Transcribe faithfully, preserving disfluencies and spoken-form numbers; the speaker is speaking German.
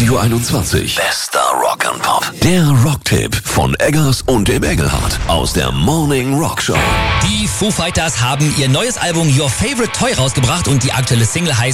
Radio einundzwanzig. Bester Rock and Pop. Der Rocktipp von Eggers und dem Engelhardt aus der Morning Rock Show. Die Foo Fighters haben ihr neues Album Your Favorite Toy rausgebracht und die aktuelle Single heißt